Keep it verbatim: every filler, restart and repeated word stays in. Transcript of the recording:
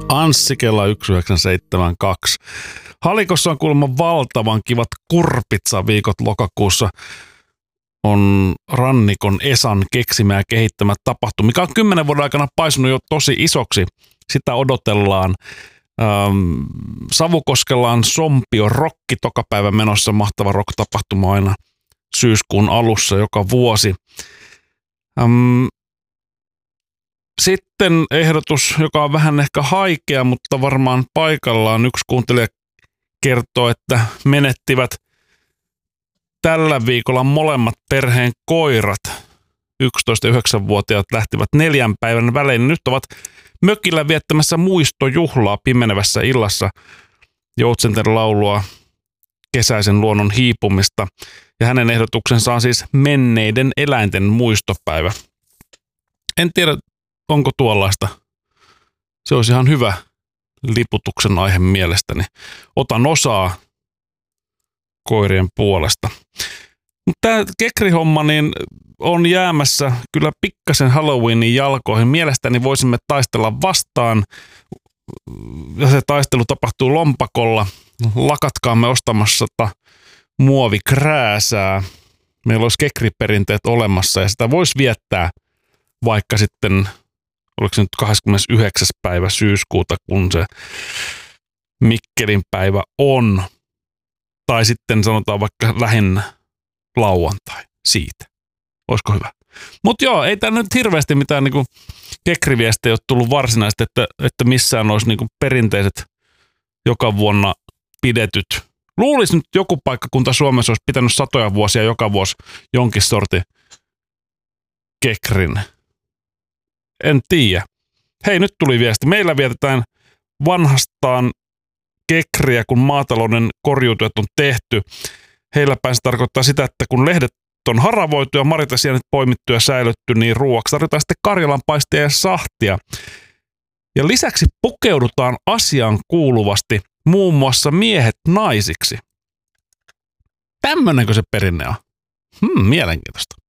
Anssi Kela yksi yhdeksän seitsemän kaksi. Halikossa on kuulemma valtavan kivat kurpitsaviikot lokakuussa. On Rannikon Esan keksimä ja kehittämä tapahtuma, mikä on kymmenen vuoden aikana paisunut jo tosi isoksi. Sitä odotellaan. Ähm, Savukoskella on Sompio Rokki toka päivä menossa, mahtava rock-tapahtuma aina syyskuun alussa joka vuosi. Ähm, Sitten ehdotus, joka on vähän ehkä haikea, mutta varmaan paikallaan. Yksi kuuntelija kertoo, että menettivät tällä viikolla molemmat perheen koirat. yksitoista- ja yhdeksänvuotiaat lähtivät neljän päivän välein. Nyt ovat mökillä viettämässä muistojuhlaa pimenevässä illassa. Joutsenten laulua kesäisen luonnon hiipumista. Ja hänen ehdotuksensa on siis menneiden eläinten muistopäivä. En tiedä, onko tuollaista. Se olisi ihan hyvä liputuksen aihe mielestäni. Otan osaa koirien puolesta. Mutta tämä kekrihomma niin on jäämässä kyllä pikkasen Halloweenin jalkoihin. Mielestäni voisimme taistella vastaan. Ja se taistelu tapahtuu lompakolla. Lakatkaamme ostamassa muovikrääsää. Meillä olisi kekriperinteet olemassa ja sitä voisi viettää vaikka sitten, oliko se nyt kahdeskymmenesyhdeksäs päivä syyskuuta, kun se Mikkelin päivä on. Tai sitten sanotaan vaikka lähinnä lauantai siitä. Olisiko hyvä? Mutta joo, ei tää nyt hirveästi mitään niinku kekriviestejä ole tullut varsinaisesti, että, että missään olisi niinku perinteiset joka vuonna pidetyt. Luulisi nyt joku paikkakunta Suomessa olisi pitänyt satoja vuosia joka vuosi jonkin sortin kekrin. En tiedä. Hei, nyt tuli viesti. Meillä vietetään vanhastaan kekriä, kun maatalouden korjuutyöt on tehty. Heillä päin se tarkoittaa sitä, että kun lehdet on haravoitu ja marjat ja sienet poimittu ja säilytty, niin ruoaksi tarvitaan sitten karjalanpaistia ja sahtia. Ja lisäksi pukeudutaan asiaan kuuluvasti muun muassa miehet naisiksi. Tämmönenkö se perinne on? Hmm, mielenkiintoista.